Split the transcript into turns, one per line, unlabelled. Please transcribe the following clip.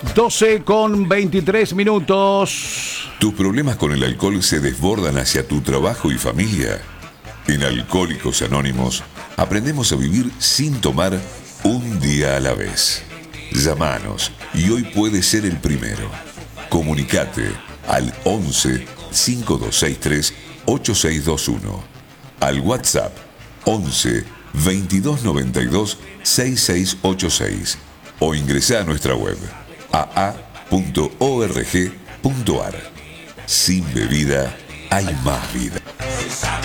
12:23.
¿Tus problemas con el alcohol se desbordan hacia tu trabajo y familia? En Alcohólicos Anónimos aprendemos a vivir sin tomar un día a la vez. Llámanos y hoy puede ser el primero. Comunicate al 11 5263 8621. Al WhatsApp 11 2292 6686 o ingresá a nuestra web aa.org.ar. Sin bebida hay más vida.